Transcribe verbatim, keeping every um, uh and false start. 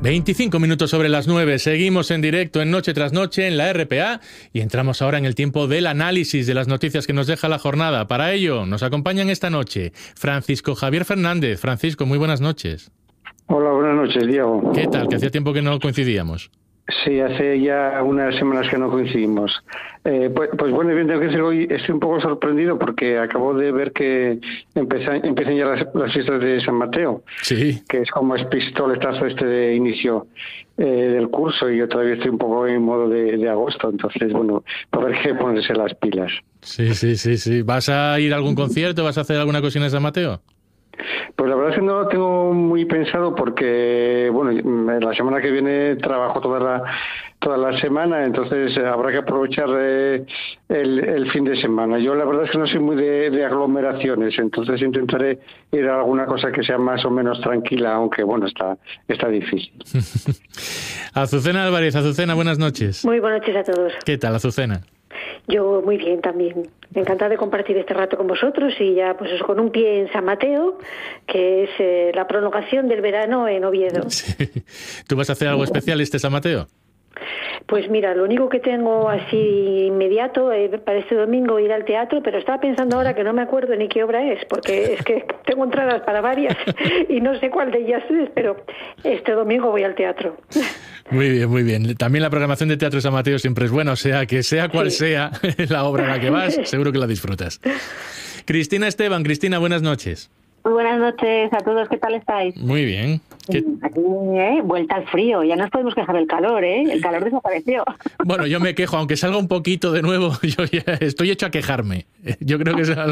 veinticinco minutos sobre las nueve. Seguimos en directo en Noche tras Noche en la R P A y entramos ahora en el tiempo del análisis de las noticias que nos deja la jornada. Para ello nos acompañan esta noche Francisco Javier Fernández. Francisco, muy buenas noches. Hola, buenas noches, Diego. ¿Qué tal? Que hacía tiempo que no coincidíamos. Sí, hace ya unas semanas que no coincidimos. Eh, pues, pues bueno, bien, tengo que decir, hoy estoy un poco sorprendido porque acabo de ver que empiezan, empiezan ya las, las fiestas de San Mateo, sí, que es como el pistoletazo este de inicio eh, del curso, y yo todavía estoy un poco en modo de, de agosto, entonces, bueno, para ver qué ponerse las pilas. Sí, sí, sí, sí. ¿Vas a ir a algún concierto? ¿Vas a hacer alguna cosina en San Mateo? Pues la verdad es que no lo tengo muy pensado porque, bueno, la semana que viene trabajo toda la toda la semana, entonces habrá que aprovechar eh, el, el fin de semana. Yo la verdad es que no soy muy de, de aglomeraciones, entonces intentaré ir a alguna cosa que sea más o menos tranquila, aunque bueno, está, está difícil. Azucena Álvarez. Azucena, buenas noches. Muy buenas noches a todos. ¿Qué tal, Azucena? Yo muy bien también. Encantada de compartir este rato con vosotros y ya pues eso, con un pie en San Mateo, que es eh, la prolongación del verano en Oviedo. Sí. ¿Tú vas a hacer algo especial este San Mateo? Pues mira, lo único que tengo así inmediato eh, para este domingo ir al teatro, pero estaba pensando ahora que no me acuerdo ni qué obra es, porque es que tengo entradas para varias y no sé cuál de ellas es, pero este domingo voy al teatro. Muy bien, muy bien. También la programación de Teatro San Mateo siempre es buena, o sea que sea cual sí. sea la obra a la que vas, seguro que la disfrutas. Cristina Esteban. Cristina, buenas noches. Muy buenas noches a todos, ¿qué tal estáis? Muy bien. ¿Qué... Aquí, ¿eh? Vuelta al frío, ya no nos podemos quejar del calor, ¿eh? El calor desapareció. Bueno, yo me quejo, aunque salga un poquito de nuevo, yo ya estoy hecho a quejarme. Yo creo que es